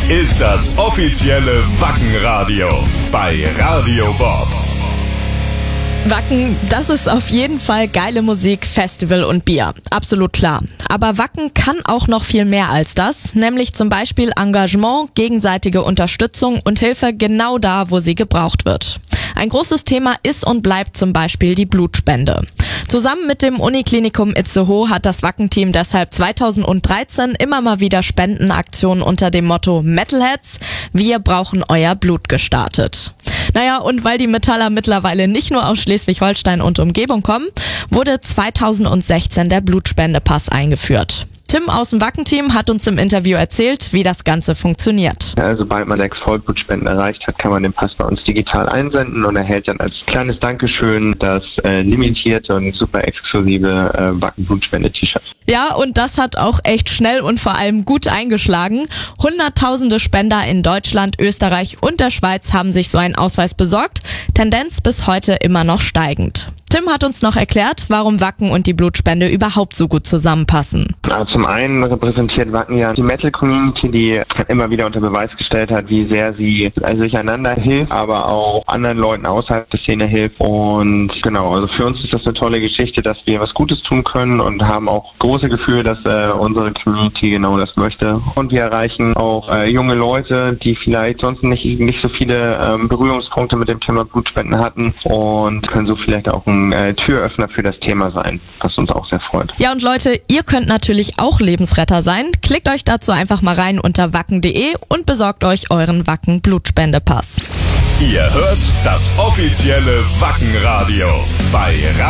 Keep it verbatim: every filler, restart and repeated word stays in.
ist das offizielle Wacken-Radio bei Radio Bob. Wacken, das ist auf jeden Fall geile Musik, Festival und Bier. Absolut klar. Aber Wacken kann auch noch viel mehr als das, nämlich zum Beispiel Engagement, gegenseitige Unterstützung und Hilfe genau da, wo sie gebraucht wird. Ein großes Thema ist und bleibt zum Beispiel die Blutspende. Zusammen mit dem Uniklinikum Itzehoe hat das Wacken-Team deshalb zweitausenddreizehn immer mal wieder Spendenaktionen unter dem Motto Metalheads, wir brauchen euer Blut gestartet. Naja, und weil die Metaller mittlerweile nicht nur aus Schleswig-Holstein und Umgebung kommen, wurde zweitausendsechzehn der Blutspendepass eingeführt. Tim aus dem Wacken-Team hat uns im Interview erzählt, wie das Ganze funktioniert. Ja, sobald man sechs Vollblutspenden erreicht hat, kann man den Pass bei uns digital einsenden und erhält dann als kleines Dankeschön das äh, limitierte und super exklusive äh, Wacken-Blutspende-T-Shirt. Ja, und das hat auch echt schnell und vor allem gut eingeschlagen. Hunderttausende Spender in Deutschland, Österreich und der Schweiz haben sich so einen Ausweis besorgt. Tendenz bis heute immer noch steigend. Tim hat uns noch erklärt, warum Wacken und die Blutspende überhaupt so gut zusammenpassen. Also zum einen repräsentiert Wacken ja die Metal-Community, die immer wieder unter Beweis gestellt hat, wie sehr sie also sich einander hilft, aber auch anderen Leuten außerhalb der Szene hilft. Und genau, also für uns ist das eine tolle Geschichte, dass wir was Gutes tun können und haben auch große Gefühl, dass äh, unsere Community genau das möchte. Und wir erreichen auch äh, junge Leute, die vielleicht sonst nicht, nicht so viele ähm, Berührungspunkte mit dem Thema Blutspenden hatten und können so vielleicht auch ein äh, Türöffner für das Thema sein, was uns auch sehr freut. Ja, und Leute, ihr könnt natürlich auch Lebensretter sein. Klickt euch dazu einfach mal rein unter wacken punkt de und besorgt euch euren Wacken Blutspendepass. Ihr hört das offizielle Wacken-Radio bei Radio